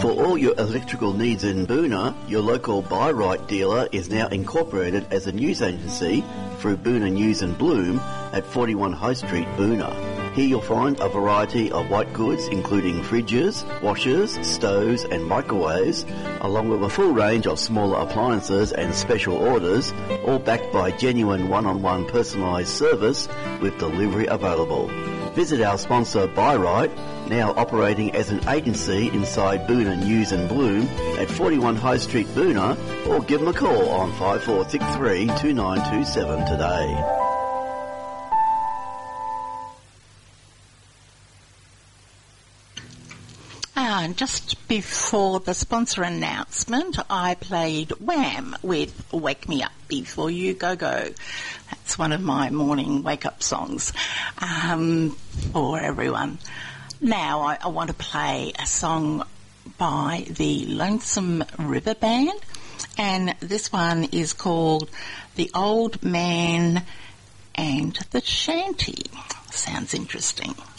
For all your electrical needs in Boona, your local Buy Right dealer is now incorporated as a news agency through Boona News and Bloom at 41 High Street, Boona. Here you'll find a variety of white goods including fridges, washers, stoves and microwaves, along with a full range of smaller appliances and special orders, all backed by genuine one-on-one personalised service with delivery available. Visit our sponsor Buy Right, now operating as an agency inside Boona News and Bloom at 41 High Street, Boona, or give them a call on 5463 2927 today. Just before the sponsor announcement, I played Wham with Wake Me Up Before You Go Go. That's one of my morning wake-up songs for everyone. Now I want to play a song by the Lonesome River Band, and this one is called The Old Man and the Shanty. Sounds interesting.